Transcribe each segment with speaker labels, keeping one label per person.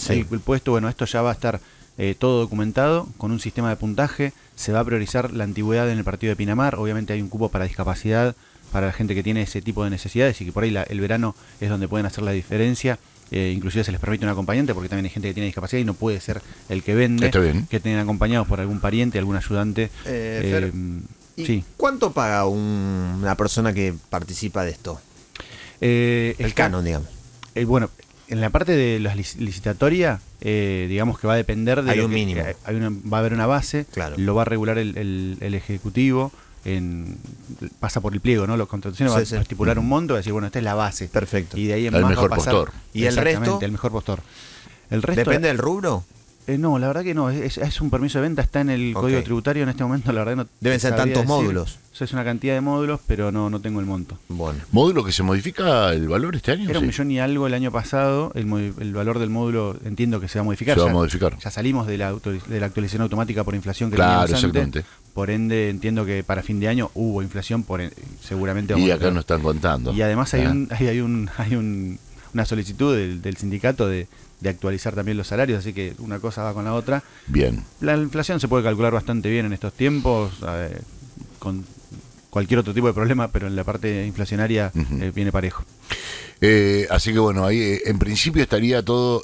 Speaker 1: Sí.
Speaker 2: el puesto, bueno, esto ya va a estar todo documentado con un sistema de puntaje. Se va a priorizar la antigüedad en el partido de Pinamar. Obviamente hay un cupo para discapacidad, para la gente que tiene ese tipo de necesidades y que por ahí el verano es donde pueden hacer la diferencia. Inclusive se les permite un acompañante porque también hay gente que tiene discapacidad y no puede ser el que vende.
Speaker 1: Está bien.
Speaker 2: Que tengan acompañados por algún pariente, algún ayudante.
Speaker 3: Fer, ¿y
Speaker 2: sí.
Speaker 3: cuánto paga una persona que participa de esto? El canon, digamos.
Speaker 2: Bueno, en la parte de la licitatoria, digamos que va a depender de...
Speaker 3: Hay un mínimo.
Speaker 2: Va a haber una base,
Speaker 3: Claro.
Speaker 2: lo va a regular el Ejecutivo, pasa por el pliego, ¿no? Los contrataciones va a estipular un monto, va a decir, bueno, esta es la base.
Speaker 3: Perfecto.
Speaker 2: Y de ahí en
Speaker 1: El
Speaker 2: más
Speaker 1: mejor
Speaker 2: va a pasar.
Speaker 1: postor.
Speaker 3: ¿Y el resto?
Speaker 2: El mejor postor. El resto
Speaker 3: ¿Depende del rubro?
Speaker 2: no, la verdad que no, es un permiso de venta, está en el Código Tributario en este momento, la verdad no
Speaker 3: Deben ser
Speaker 2: sabría
Speaker 3: tantos
Speaker 2: decir.
Speaker 3: módulos.
Speaker 2: Eso es una cantidad de módulos, pero no tengo el monto.
Speaker 3: Bueno.
Speaker 1: ¿Módulo que se modifica el valor este año?
Speaker 2: Era
Speaker 1: Sí.
Speaker 2: 1.000.000 y algo el año pasado, el valor del módulo entiendo que se va a modificar.
Speaker 1: Se va a modificar.
Speaker 2: Ya salimos de la actualización automática por inflación que
Speaker 1: Claro,
Speaker 2: teníamos antes.
Speaker 1: exactamente.
Speaker 2: Por ende, entiendo que para fin de año hubo inflación, seguramente vamos
Speaker 1: Y
Speaker 2: a
Speaker 1: acá
Speaker 2: tener.
Speaker 1: no están contando.
Speaker 2: Y además hay una solicitud del sindicato de actualizar también los salarios, así que una cosa va con la otra.
Speaker 1: Bien.
Speaker 2: La inflación se puede calcular bastante bien en estos tiempos, con cualquier otro tipo de problema, pero en la parte inflacionaria viene parejo.
Speaker 1: Así que bueno, ahí en principio estaría todo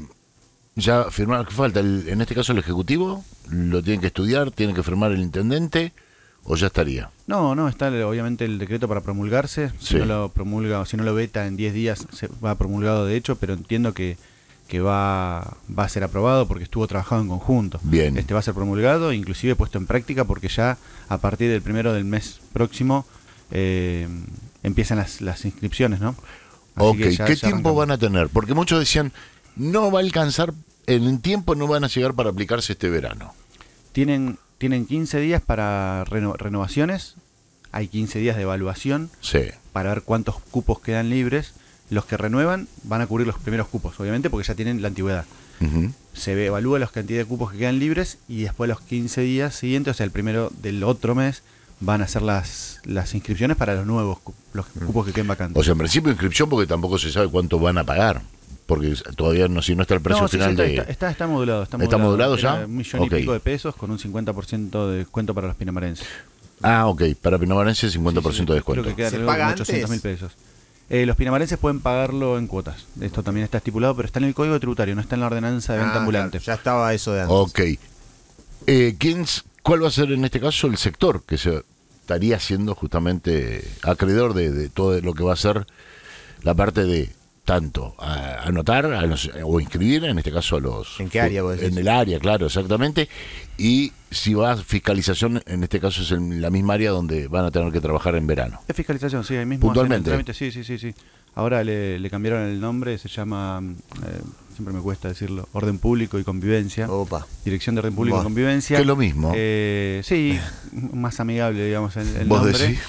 Speaker 1: ya firmado. ¿Qué falta? En este caso el Ejecutivo, ¿lo tienen que estudiar? ¿Tiene que firmar el Intendente? ¿O ya estaría?
Speaker 2: No, está obviamente el decreto para promulgarse. Si
Speaker 1: Sí.
Speaker 2: no lo promulga o si no lo veta en 10 días, se va promulgado de hecho, pero entiendo que va a ser aprobado porque estuvo trabajado en conjunto.
Speaker 1: Bien.
Speaker 2: Va a ser promulgado, inclusive puesto en práctica, porque ya a partir del 1 del mes próximo empiezan las inscripciones, ¿no? Así
Speaker 1: Ok,
Speaker 2: que
Speaker 1: ¿qué
Speaker 2: ya
Speaker 1: tiempo
Speaker 2: arrancamos.
Speaker 1: van a tener? Porque muchos decían, no va a alcanzar, en tiempo no van a llegar para aplicarse este verano.
Speaker 2: Tienen 15 días para renovaciones, hay 15 días de evaluación
Speaker 1: Sí.
Speaker 2: para ver cuántos cupos quedan libres. Los que renuevan van a cubrir los primeros cupos, obviamente, porque ya tienen la antigüedad.
Speaker 1: Ujú.
Speaker 2: Se evalúa la cantidad de cupos que quedan libres y después los 15 días siguientes, o sea, el primero del otro mes, van a hacer las inscripciones para los nuevos los cupos que queden vacantes.
Speaker 1: O sea, en principio inscripción porque tampoco se sabe cuánto van a pagar. Porque todavía no, si no está el precio
Speaker 2: No, sí,
Speaker 1: final
Speaker 2: sí,
Speaker 1: de...
Speaker 2: está modulado.
Speaker 1: ¿Está modulado ya?
Speaker 2: Era 1.000.000
Speaker 1: Ok.
Speaker 2: y pico de pesos con un 50% de descuento para los pinamarenses.
Speaker 1: Ah, ok. Para Pinamarense 50%
Speaker 2: Sí,
Speaker 1: de descuento.
Speaker 2: Creo que queda
Speaker 3: ¿Se
Speaker 2: alrededor de
Speaker 3: paga
Speaker 2: 800.000 pesos. Los pinamarenses pueden pagarlo en cuotas. Esto también está estipulado, pero está en el Código Tributario, no está en la ordenanza de venta ambulante.
Speaker 3: Claro, ya estaba eso de antes.
Speaker 1: Ok. ¿Cuál va a ser en este caso el sector que se estaría siendo justamente acreedor de todo lo que va a ser la parte de tanto anotar o inscribir, en este caso a los...
Speaker 3: ¿En qué área vos decís?
Speaker 1: En el área, claro, exactamente. Y si va a fiscalización, en este caso es en la misma área donde van a tener que trabajar en verano.
Speaker 2: Es fiscalización, sí, ahí mismo.
Speaker 1: Puntualmente.
Speaker 2: hacen el trámite, sí. Ahora le cambiaron el nombre, se llama, siempre me cuesta decirlo, Orden Público y Convivencia.
Speaker 3: Opa.
Speaker 2: Dirección de Orden Público y
Speaker 3: Buah.
Speaker 2: Convivencia.
Speaker 1: Que es lo mismo.
Speaker 2: Sí, más amigable, digamos, el
Speaker 1: ¿Vos
Speaker 2: nombre.
Speaker 1: decís?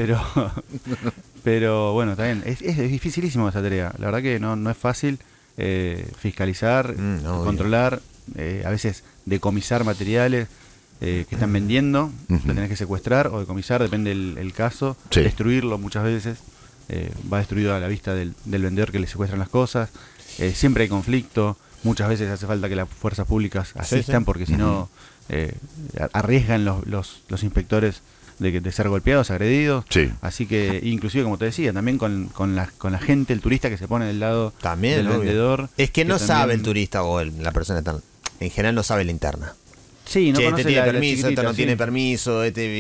Speaker 2: Pero bueno, también es dificilísimo esa tarea. La verdad que no es fácil fiscalizar,
Speaker 3: No,
Speaker 2: controlar, a veces decomisar materiales que están vendiendo,
Speaker 1: Ujú.
Speaker 2: lo tenés que secuestrar o decomisar, depende el caso,
Speaker 1: Sí.
Speaker 2: destruirlo muchas veces, va destruido a la vista del vendedor que le secuestran las cosas, siempre hay conflicto, muchas veces hace falta que las fuerzas públicas asistan
Speaker 3: sí.
Speaker 2: porque si no arriesgan los inspectores de ser golpeados, agredidos.
Speaker 1: Sí.
Speaker 2: Así que, inclusive, como te decía, también con la gente, el turista que se pone del lado
Speaker 3: También,
Speaker 2: del
Speaker 3: obvio.
Speaker 2: vendedor.
Speaker 3: Es que no
Speaker 2: también-
Speaker 3: sabe el turista o la persona tan... En general no sabe la interna.
Speaker 2: Sí, no
Speaker 3: Che,
Speaker 2: conoce
Speaker 3: este tiene
Speaker 2: la
Speaker 3: permiso, este
Speaker 2: chiquitita,
Speaker 3: no
Speaker 2: sí.
Speaker 3: tiene permiso,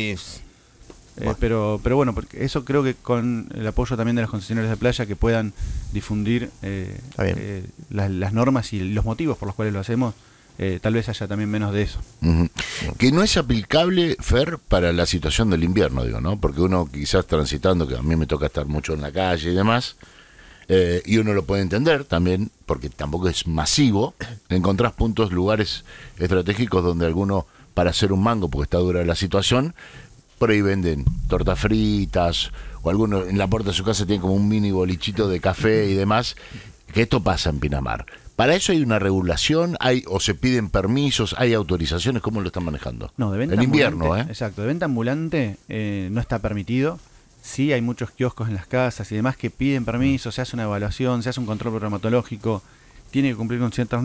Speaker 2: Pero bueno, porque eso creo que con el apoyo también de los concesionarios de playa que puedan difundir
Speaker 3: Está bien.
Speaker 2: las normas y los motivos por los cuales lo hacemos, tal vez haya también menos de eso.
Speaker 1: Ujú. Que no es aplicable, Fer, para la situación del invierno, digo, ¿no? Porque uno quizás transitando, que a mí me toca estar mucho en la calle y demás, y uno lo puede entender también, porque tampoco es masivo, encontrás puntos, lugares estratégicos donde alguno, para hacer un mango, porque está dura la situación, por ahí venden tortas fritas, o alguno en la puerta de su casa tiene como un mini bolichito de café y demás, que esto pasa en Pinamar. ¿Para eso hay una regulación? ¿O se piden permisos? ¿Hay autorizaciones? ¿Cómo lo están manejando?
Speaker 2: No, de venta
Speaker 1: en invierno,
Speaker 2: ambulante, exacto, de venta ambulante no está permitido. Sí, hay muchos kioscos en las casas y demás que piden permiso, se hace una evaluación, se hace un control programatológico, tiene que cumplir con ciertas